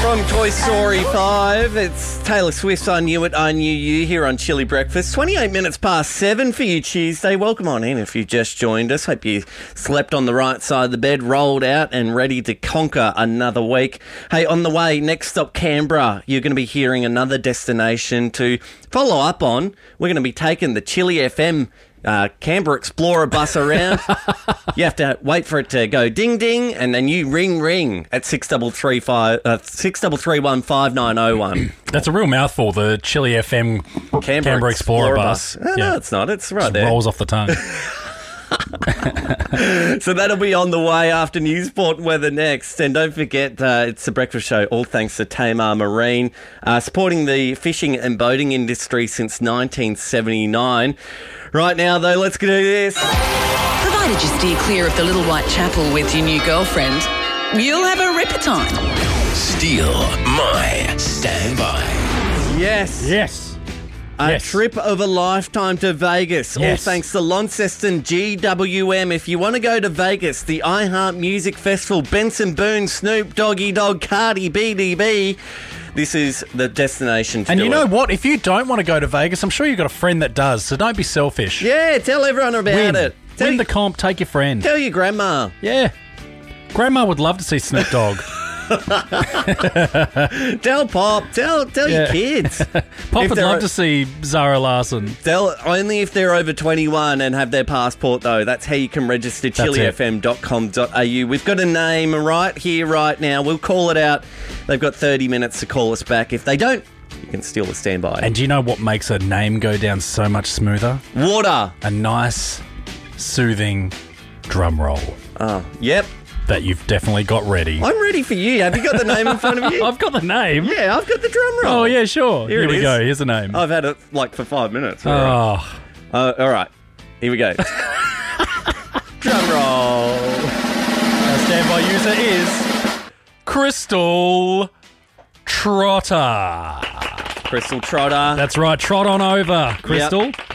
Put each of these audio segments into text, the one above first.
From Toy Story 5, it's Taylor Swift's I Knew It, I Knew You here on Chilli Breakfast. 28 minutes past 7 for you Tuesday. Welcome on in if you just joined us. Hope you slept on the right side of the bed, rolled out and ready to conquer another week. Hey, on the way, next stop Canberra. You're going to be hearing another destination to follow up on. We're going to be taking the Chilli FM Canberra Explorer bus around. You have to wait for it to go ding ding, and then you ring at 63315901. That's a real mouthful. The Chilli FM Canberra Explorer bus. No, it's not. It's right there. Rolls off the tongue. So that'll be on the way after Newsport weather next. And don't forget, it's the breakfast show, all thanks to Tamar Marine, supporting the fishing and boating industry since 1979. Right now, though, let's get into this. Provided you steer clear of the Little White Chapel with your new girlfriend, you'll have a ripper time. Steal my standby. Yes. A trip of a lifetime to Vegas, all thanks to Launceston GWM. If you want to go to Vegas, the iHeart Music Festival, Benson Boone, Snoop Doggy Dogg, Cardi BDB, this is the destination to And do you know it. what? If you don't want to go to Vegas, I'm sure you've got a friend that does, so don't be selfish. Yeah, tell everyone about it. Win the comp, take your friend. Tell your grandma. Yeah. Grandma would love to see Snoop Dogg. Tell Pop. Tell your kids. Pop would love to see Zara Larson. Only if they're over 21 and have their passport, though. That's how you can register, chillifm.com.au. We've got a name right here, right now. We'll call it out. They've got 30 minutes to call us back. If they don't, you can steal the standby. And do you know what makes a name go down so much smoother? Water. A nice, soothing drum roll. Oh, yep. That you've definitely got ready. I'm ready for you. Have you got the name in front of you? I've got the name. Yeah, I've got the drum roll. Oh, yeah, sure. Here we go. Here's the name. I've had it for 5 minutes. Oh. All right. Here we go. Drum roll. Our standby user is Crystal Trotter. Crystal Trotter. That's right. Trot on over, Crystal. Yep.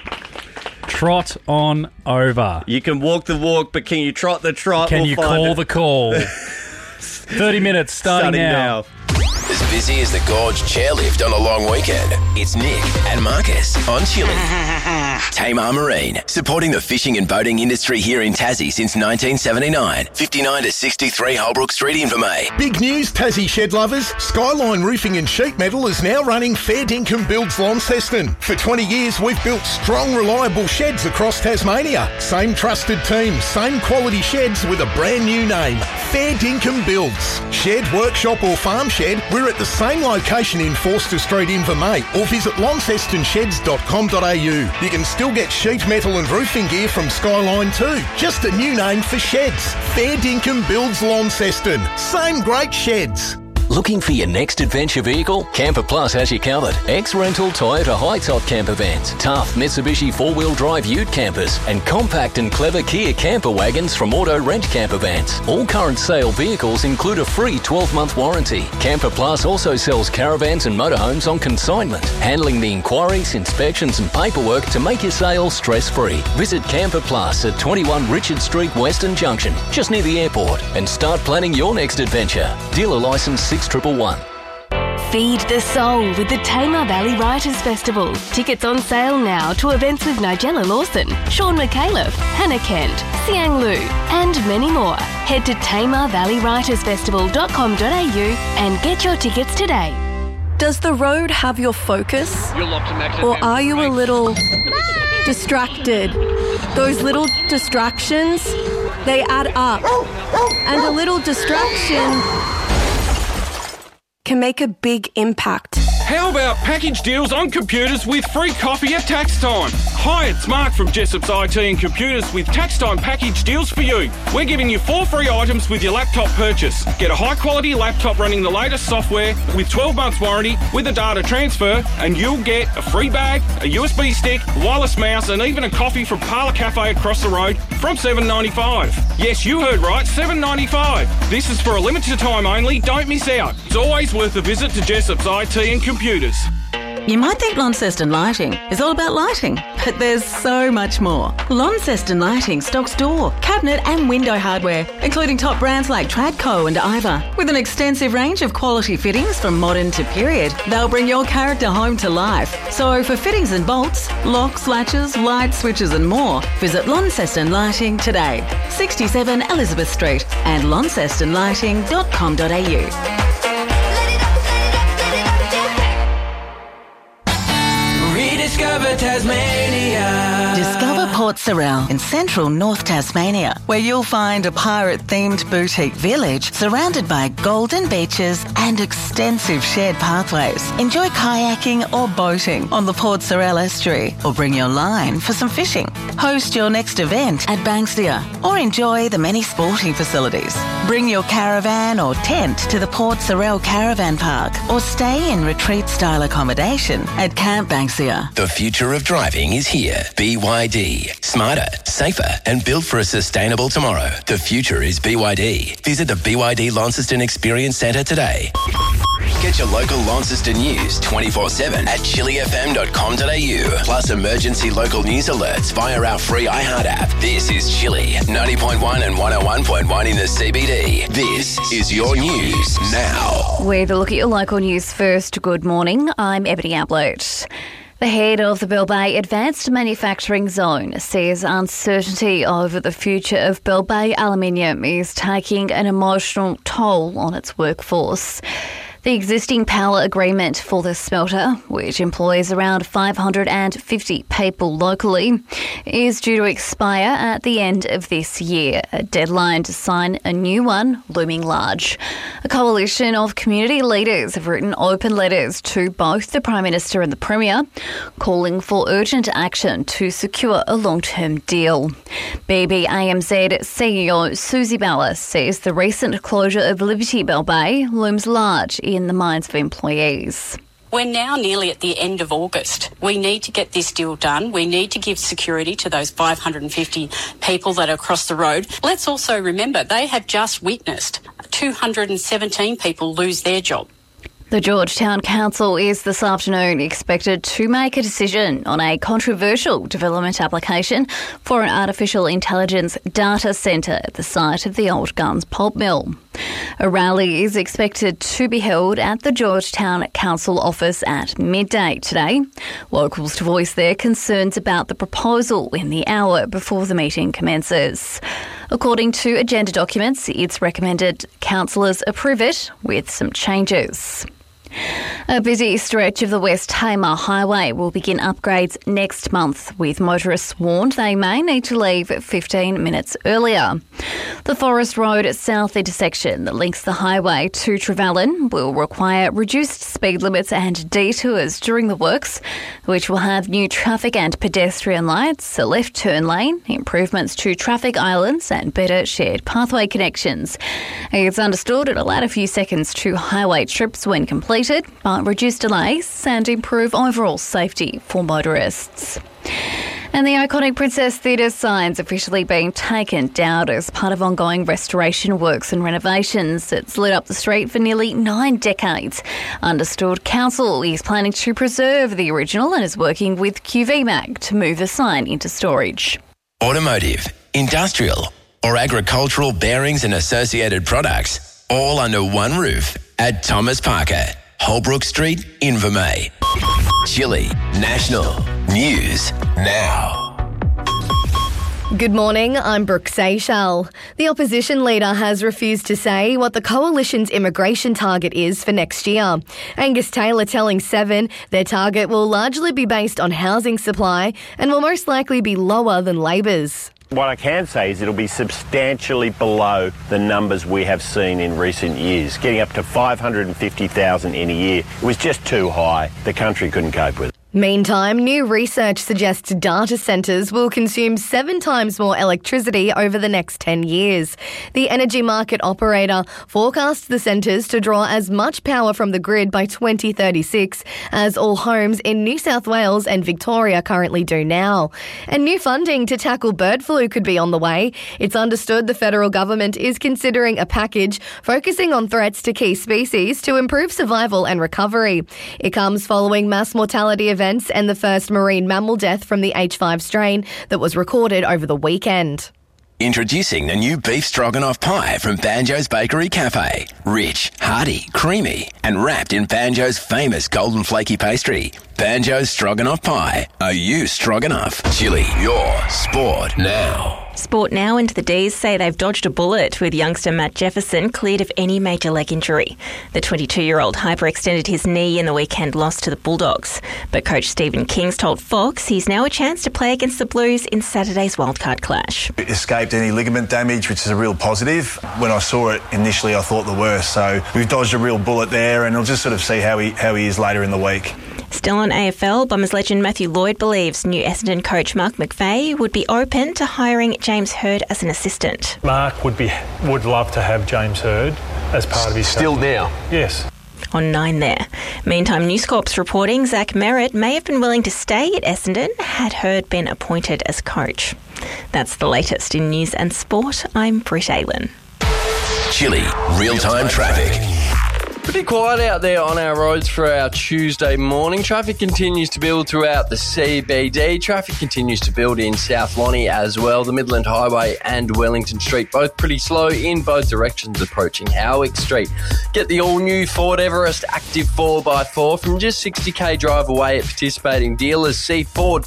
Trot on over. You can walk the walk, but can you trot the trot? Can you call the call? 30 minutes starting now. As busy as the Gorge chairlift on a long weekend, it's Nick and Marcus on Chilli. Tamar Marine, supporting the fishing and boating industry here in Tassie since 1979. 59 to 63 Holbrook Street, Invermay. Big news, Tassie shed lovers. Skyline Roofing and Sheet Metal is now running Fair Dinkum Builds Launceston. For 20 years, we've built strong, reliable sheds across Tasmania. Same trusted team, same quality sheds with a brand new name. Fair Dinkum Builds. Shed, workshop or farm shed, we're at the same location in Forster Street, Invermay, or visit launcestonsheds.com.au. You can still get sheet metal and roofing gear from Skyline too. Just a new name for sheds. Fair Dinkum Builds Launceston. Same great sheds. Looking for your next adventure vehicle? Camper Plus has you covered. Ex-rental Toyota high-top camper vans, tough Mitsubishi four-wheel drive ute campers, and compact and clever Kia camper wagons from Auto Rent Camper Vans. All current sale vehicles include a free 12-month warranty. Camper Plus also sells caravans and motorhomes on consignment, handling the inquiries, inspections and paperwork to make your sale stress-free. Visit Camper Plus at 21 Richard Street, Western Junction, just near the airport, and start planning your next adventure. Dealer licence 6111. Feed the soul with the Tamar Valley Writers Festival. Tickets on sale now to events with Nigella Lawson, Sean McAuliffe, Hannah Kent, Siang Lu, and many more. Head to tamarvalleywritersfestival.com.au and get your tickets today. Does the road have your focus? Or are you a little distracted? Those little distractions, they add up. And a little distraction can make a big impact. How about package deals on computers with free coffee at tax time? Hi, it's Mark from Jessop's IT and Computers with tax time package deals for you. We're giving you 4 free items with your laptop purchase. Get a high quality laptop running the latest software with 12 months warranty with a data transfer, and you'll get a free bag, a USB stick, wireless mouse, and even a coffee from Parlour Cafe across the road from $7.95. Yes, you heard right, $7.95. This is for a limited time only. Don't miss out. It's always worth a visit to Jessop's IT and Computers. You might think Launceston Lighting is all about lighting, but there's so much more. Launceston Lighting stocks door, cabinet and window hardware, including top brands like Tradco and Iva. With an extensive range of quality fittings from modern to period, they'll bring your character home to life. So for fittings and bolts, locks, latches, light switches and more, visit Launceston Lighting today. 67 Elizabeth Street and launcestonlighting.com.au. Rediscover Tasmania. Discover Port Sorell in central North Tasmania, where you'll find a pirate-themed boutique village surrounded by golden beaches and extensive shared pathways. Enjoy kayaking or boating on the Port Sorell estuary, or bring your line for some fishing. Host your next event at Banksia, or enjoy the many sporting facilities. Bring your caravan or tent to the Port Sorell Caravan Park, or stay in retreat-style accommodation at Camp Banksia. The future of driving is here. BYD. Smarter, safer and built for a sustainable tomorrow. The future is BYD. Visit the BYD Launceston Experience Centre today. Get your local Launceston news 24/7 at chilifm.com.au. Plus emergency local news alerts via our free iHeart app. This is Chili, 90.1 and 101.1 in the CBD. This is your news now. With a look at your local news first. Good morning, I'm Ebony Ablett. The head of the Bell Bay Advanced Manufacturing Zone says uncertainty over the future of Bell Bay Aluminium is taking an emotional toll on its workforce. The existing power agreement for the smelter, which employs around 550 people locally, is due to expire at the end of this year, a deadline to sign a new one looming large. A coalition of community leaders have written open letters to both the Prime Minister and the Premier, calling for urgent action to secure a long-term deal. BBAMZ CEO Susie Bauer says the recent closure of Liberty Bell Bay looms large in the minds of employees. We're now nearly at the end of August. We need to get this deal done. We need to give security to those 550 people that are across the road. Let's also remember they have just witnessed 217 people lose their job. The Georgetown Council is this afternoon expected to make a decision on a controversial development application for an artificial intelligence data centre at the site of the Old Guns pulp mill. A rally is expected to be held at the Georgetown Council office at midday today. Locals to voice their concerns about the proposal in the hour before the meeting commences. According to agenda documents, it's recommended councillors approve it with some changes. A busy stretch of the West Tamar Highway will begin upgrades next month, with motorists warned they may need to leave 15 minutes earlier. The Forest Road South intersection that links the highway to Trevellyn will require reduced speed limits and detours during the works, which will have new traffic and pedestrian lights, a left turn lane, improvements to traffic islands and better shared pathway connections. It's understood it'll add a few seconds to highway trips when completed, but reduce delays and improve overall safety for motorists. And the iconic Princess Theatre sign's officially being taken down as part of ongoing restoration works and renovations. It's lit up the street for nearly 9 decades. Understood Council is planning to preserve the original and is working with QVMag to move the sign into storage. Automotive, industrial or agricultural bearings and associated products, all under one roof at Thomas Parker, Holbrook Street, Invermay. Chile National News Now. Good morning, I'm Brooke Seychelles. The opposition leader has refused to say what the coalition's immigration target is for next year. Angus Taylor telling Seven their target will largely be based on housing supply and will most likely be lower than Labor's. What I can say is it'll be substantially below the numbers we have seen in recent years. Getting up to 550,000 in a year, it was just too high. The country couldn't cope with it. Meantime, new research suggests data centres will consume 7 times more electricity over the next 10 years. The energy market operator forecasts the centres to draw as much power from the grid by 2036 as all homes in New South Wales and Victoria currently do now. And new funding to tackle bird flu could be on the way. It's understood the federal government is considering a package focusing on threats to key species to improve survival and recovery. It comes following mass mortality events and the first marine mammal death from the H5 strain that was recorded over the weekend. Introducing the new beef stroganoff pie from Banjo's Bakery Cafe. Rich, hearty, creamy, and wrapped in Banjo's famous golden flaky pastry. Banjo's Stroganoff Pie. Are you stroganoff? Chili, your sport now. Sport Now and the D's say they've dodged a bullet with youngster Matt Jefferson cleared of any major leg injury. The 22-year-old hyperextended his knee in the weekend loss to the Bulldogs. But coach Stephen Kings told Fox he's now a chance to play against the Blues in Saturday's wildcard clash. Escaped any ligament damage, which is a real positive. When I saw it initially, I thought the worst. So we've dodged a real bullet there, and we'll just sort of see how he is later in the week. Still on AFL, Bombers legend Matthew Lloyd believes new Essendon coach Mark McVeigh would be open to hiring James Hird as an assistant. Mark would love to have James Hird as part of his... Still now? Yes. On 9 there. Meantime, News Corp's reporting Zach Merritt may have been willing to stay at Essendon had Hird been appointed as coach. That's the latest in news and sport. I'm Britt Aylen. Chili, real-time traffic. Pretty quiet out there on our roads for our Tuesday morning. Traffic continues to build throughout the CBD. Traffic continues to build in South Lonnie as well. The Midland Highway and Wellington Street, both pretty slow in both directions approaching Howick Street. Get the all-new Ford Everest Active 4x4 from just 60k drive away at participating dealers. See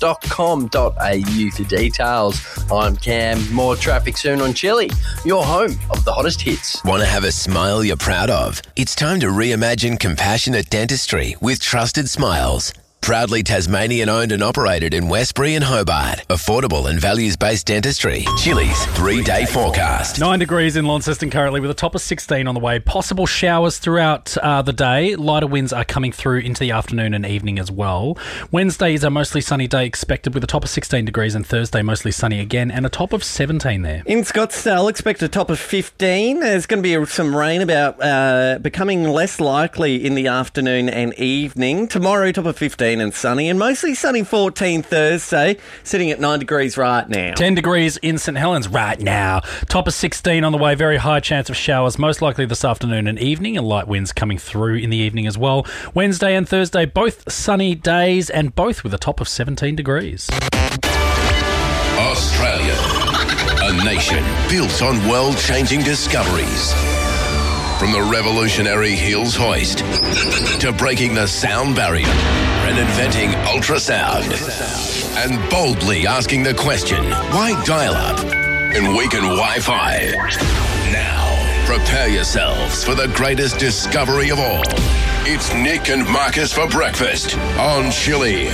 ford.com.au for details. I'm Cam. More traffic soon on Chili, your home of the hottest hits. Want to have a smile you're proud of? It's time to reimagine compassionate dentistry with Trusted Smiles. Proudly Tasmanian owned and operated in Westbury and Hobart. Affordable and values-based dentistry. Chili's 3-day forecast. 9 degrees in Launceston currently with a top of 16 on the way. Possible showers throughout the day. Lighter winds are coming through into the afternoon and evening as well. Wednesday is a mostly sunny day expected with a top of 16 degrees, and Thursday mostly sunny again and a top of 17 there. In Scottsdale, expect a top of 15. There's going to be some rain about becoming less likely in the afternoon and evening. Tomorrow, top of 15 and sunny, and mostly sunny 14 Thursday, sitting at 9 degrees right now. 10 degrees in St Helens right now. Top of 16 on the way. Very high chance of showers, most likely this afternoon and evening, and light winds coming through in the evening as well. Wednesday and Thursday, both sunny days and both with a top of 17 degrees. Australia, a nation built on world-changing discoveries. From the revolutionary Hills hoist to breaking the sound barrier and inventing ultrasound and boldly asking the question, why dial-up and weaken Wi-Fi? Now, prepare yourselves for the greatest discovery of all. It's Nick and Marcus for breakfast on Chili.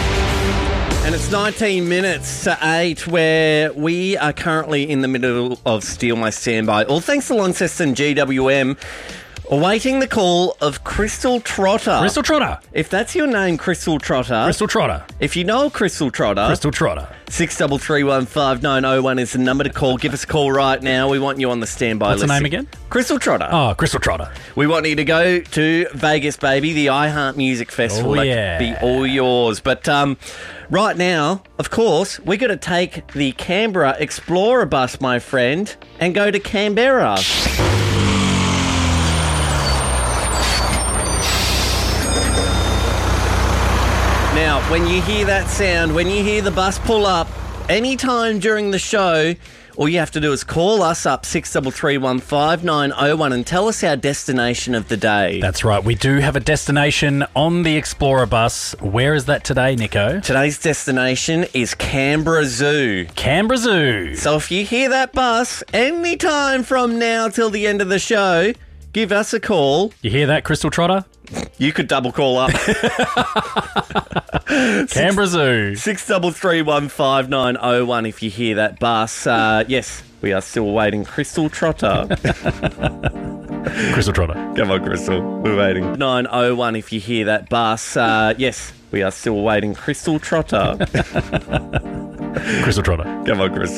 And it's 19 minutes to 8, where we are currently in the middle of Steal My Standby. All thanks to Launceston GWM, awaiting the call of Crystal Trotter. Crystal Trotter. If that's your name, Crystal Trotter. Crystal Trotter. If you know Crystal Trotter. Crystal Trotter. 63315901 is the number to call. Give us a call right now. We want you on the standby list. What's the name again? Crystal Trotter. Oh, Crystal Trotter. We want you to go to Vegas, baby. The iHeart Music Festival. Oh, yeah. That could be all yours. But right now, of course, we got to take the Canberra Explorer bus, my friend, and go to Canberra. Now, when you hear that sound, when you hear the bus pull up, anytime during the show, all you have to do is call us up 63315901 and tell us our destination of the day. That's right. We do have a destination on the Explorer bus. Where is that today, Nico? Today's destination is Canberra Zoo. Canberra Zoo. So if you hear that bus anytime from now till the end of the show, give us a call. You hear that, Crystal Trotter? You could double call up. Canberra Zoo. 63315901 if you hear that bus. Yes, we are still waiting Crystal Trotter. Crystal Trotter. Come on, Crystal. We're waiting. 9:01 if you hear that bus. Yes, we are still waiting. Crystal Trotter. Crystal Trotter. Come on, Crystal.